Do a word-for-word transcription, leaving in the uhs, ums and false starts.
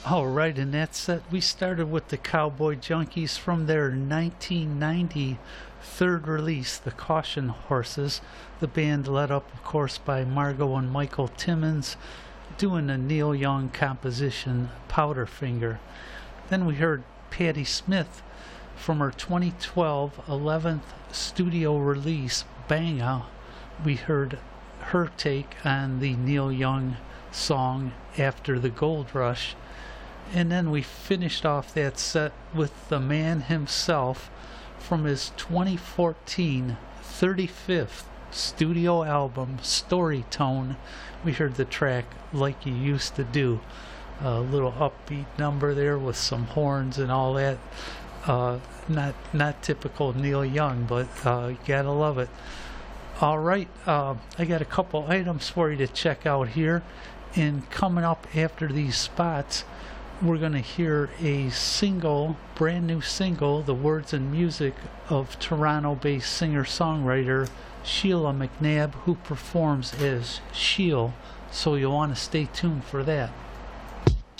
All right, in that set, we started with the Cowboy Junkies from their nineteen ninety third release, The Caution Horses. The band led up, of course, by Margo and Michael Timmons, doing a Neil Young composition, Powderfinger. Then we heard Patti Smith from her twenty twelve eleventh studio release, Banga. We heard her take on the Neil Young song After the Gold Rush. And then we finished off that set with the man himself from his twenty fourteen thirty-fifth studio album, Storytone. We heard the track Like You Used to Do. A little upbeat number there with some horns and all that. Uh, not not typical Neil Young, but uh, you gotta love it. All right, uh, I got a couple items for you to check out here. And coming up after these spots, we're going to hear a single, brand new single, the words and music of Toronto-based singer-songwriter Sheila McNabb, who performs as Sheil. So you'll want to stay tuned for that.